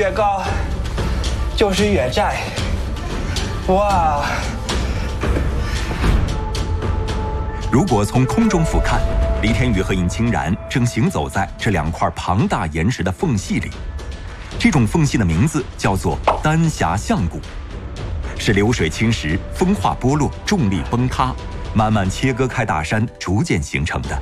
越高就是越窄。哇！ 如果从空中俯瞰，李天宇和尹清然正行走在这两块庞大岩石的缝隙里。这种缝隙的名字叫做丹霞象谷，是流水侵蚀、风化剥落、重力崩塌，慢慢切割开大山，逐渐形成的。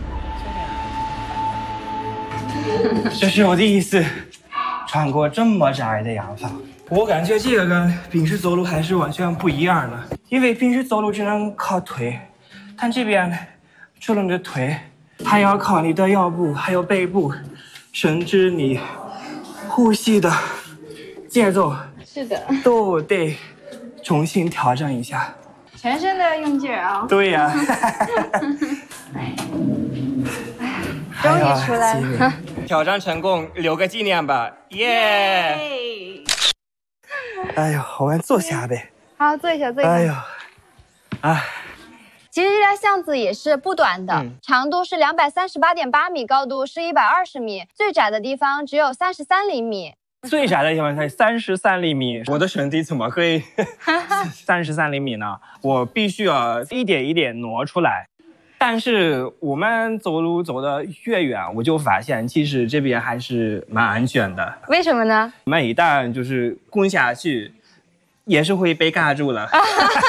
这是我第一次穿过这么窄的洋房，我感觉这个跟平时走路还是完全不一样的。因为平时走路只能靠腿，但这边除了你的腿，还要靠你的腰部，还有背部，甚至你呼吸的节奏， 是的， 都得重新调整一下， 全身都要用劲啊！ 对呀、 终于出来了， 挑战成功，留个纪念吧，耶！哎呦，我们坐下呗。 好，坐一下，坐一下。 哎呦，哎。 其实这条巷子也是不短的，长度是238.8米，高度是120米，最窄的地方只有33厘米。 最窄的地方才33厘米，我的身体怎么会33厘米呢？我必须要一点一点挪出来。但是我们走路走得越远，我就发现其实这边还是蛮安全的。 为什么呢？ 我们一旦就是滚下去，也是会被卡住了。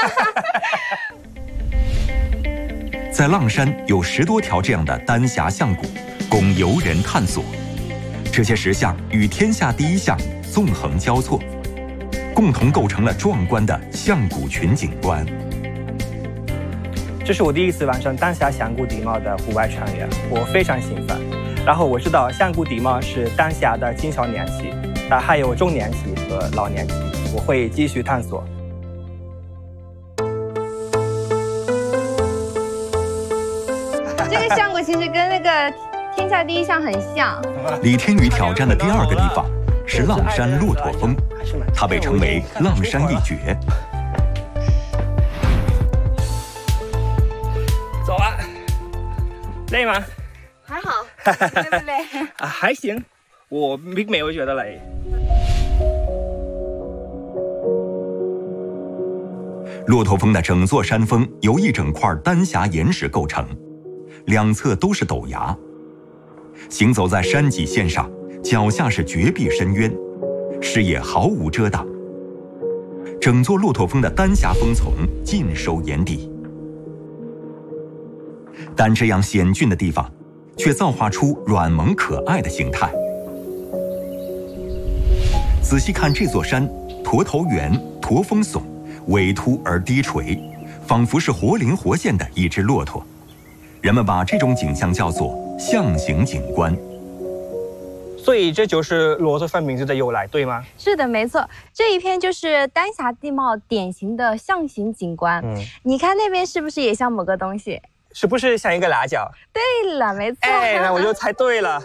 在阆山有10多条这样的丹霞象谷，供游人探索。这些石像与天下第一象纵横交错，共同构成了壮观的象谷群景观。 这是我第一次完成丹霞象谷地貌的户外穿越，我非常兴奋。然后我知道象谷地貌是丹霞的青少年期，但还有中年期和老年期，我会继续探索。 这个象谷其实跟那个天下第一象很像。 李天宇挑战的第2个地方是阆山骆驼峰，它被称为阆山一绝。 走啊，累吗？ 还好，累不累？ 啊，还行，我并没有觉得累。 骆驼峰的整座山峰由一整块丹霞岩石构成，两侧都是陡崖。行走在山脊线上，脚下是绝壁深渊，视野毫无遮挡。整座骆驼峰的丹霞峰丛尽收眼底。但这样险峻的地方，却造化出软萌可爱的形态。仔细看这座山，驼头圆，驼峰耸，尾凸而低垂，仿佛是活灵活现的一只骆驼。人们把这种景象叫做象形景观。 所以这就是骆驼峰名字的由来，对吗？ 是的，没错，这一片就是丹霞地貌典型的象形景观。你看那边是不是也像某个东西？ 是不是像一个辣椒？ 对了，没错。 哎，那我就猜对了。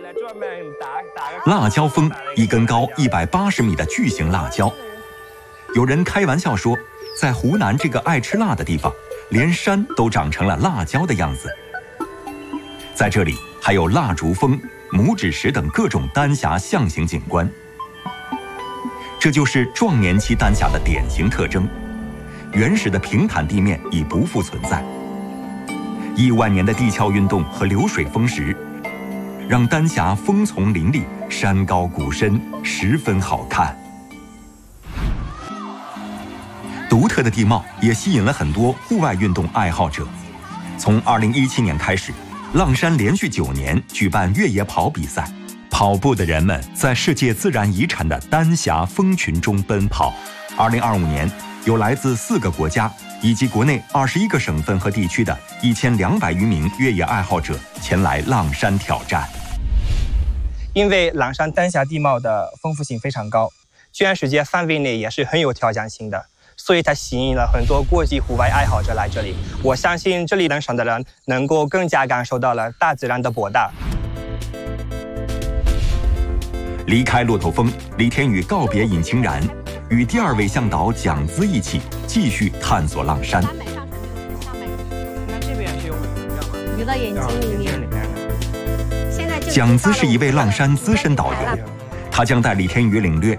辣椒峰，一根高180米的巨型辣椒。有人开玩笑说，在湖南这个爱吃辣的地方，连山都长成了辣椒的样子。在这里还有蜡烛峰、拇指石等各种丹霞象形景观。这就是壮年期丹霞的典型特征。原始的平坦地面已不复存在。亿万年的地壳运动和流水风蚀，让丹霞峰丛林立，山高谷深，十分好看。独特的地貌也吸引了很多户外运动爱好者。从2017年开始，阆山连续9年举办越野跑比赛，跑步的人们在世界自然遗产的丹霞峰群中奔跑。2025年，有来自4个国家以及国内21个省份和地区的1200余名越野爱好者前来阆山挑战。 因为阆山丹霞地貌的丰富性非常高，全世界范围内也是很有挑战性的，所以它吸引了很多国际户外爱好者来这里。我相信这里登山的人能够更加感受到了大自然的博大。 离开骆驼峰，李天宇告别尹清然，与第2位向导蒋姿一起继续探索阆山。 移到眼睛里面。 蒋姿是一位阆山资深导游，他将带李天宇领略